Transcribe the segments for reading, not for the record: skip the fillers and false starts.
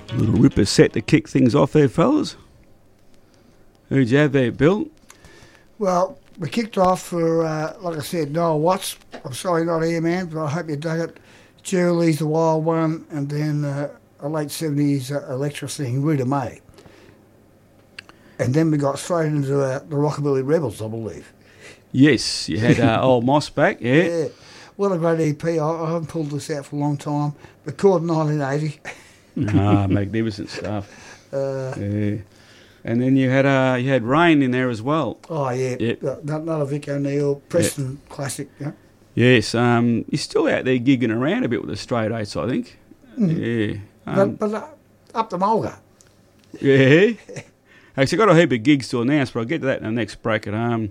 Little ripper set to kick things off there, fellas. Who'd you have there, Bill? Well, we kicked off for, like I said, Noel Watts. I'm sorry, not here, man, but I hope you dug it. Julie's The Wild One, and then a late 70s electra thing, Rita May. And then we got straight into the Rockabilly Rebels, I believe. Yes, you had old Moss back, yeah. Yeah. What a great EP. I haven't pulled this out for a long time. Recorded 1980. Magnificent stuff. Yeah. And then you had Rain in there as well. Oh, yeah. Yep. Another Vic O'Neill, Preston classic. Yeah. Yes, you're still out there gigging around a bit with the Straight Eights, I think. Mm. Yeah. But up the Mulga. Yeah. Actually, I've got a heap of gigs to announce, but I'll get to that in the next bracket.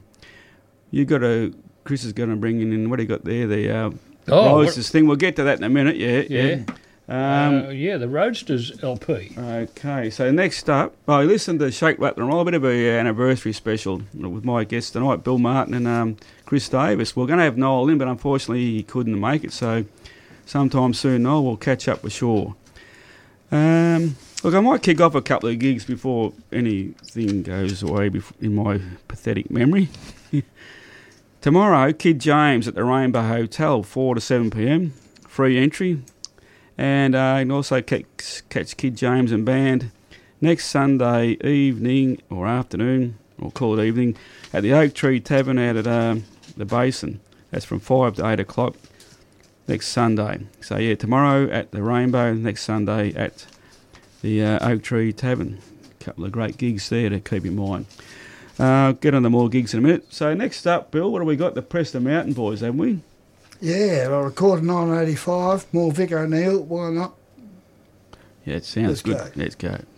Chris is going to bring in, what do you got there? The Roadsters thing. We'll get to that in a minute, yeah. The Roadsters LP. Okay, so next up, I listened to Shake, Rattle and Roll, a bit of an anniversary special with my guests tonight, Bill Martin and Chris Davis. We're going to have Noel in, but unfortunately he couldn't make it, so sometime soon, Noel, we'll catch up for sure. Look, I might kick off a couple of gigs before anything goes away in my pathetic memory. Tomorrow, Kid James at the Rainbow Hotel, 4 to 7 p.m, free entry. And you can also catch Kid James and band next Sunday evening or afternoon, or call it evening, at the Oak Tree Tavern out at the Basin. That's from 5 to 8 o'clock next Sunday. So yeah, tomorrow at the Rainbow, next Sunday at the Oak Tree Tavern. A couple of great gigs there to keep in mind. Get on to more gigs in a minute. So next up, Bill, what have we got? The Preston Mountain Boys, haven't we? Yeah, I recorded 1985. More Vic O'Neill. Why not? Yeah, it sounds good. Go. Let's go.